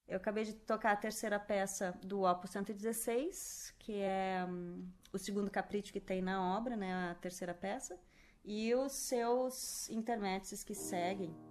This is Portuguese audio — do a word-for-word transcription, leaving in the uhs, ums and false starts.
Eu acabei de tocar a terceira peça do Opus cento e dezesseis, que é um, o segundo capricho que tem na obra, né, a terceira peça, e os seus intermédios que seguem.